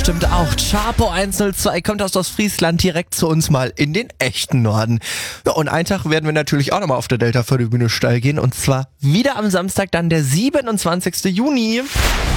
bestimmt auch. Chapo 102 kommt aus Ostfriesland direkt zu uns mal in den echten Norden. Ja, und einen Tag werden wir natürlich auch nochmal auf der Delta-Förderbühne steil gehen. Und zwar wieder am Samstag, dann der 27. Juni.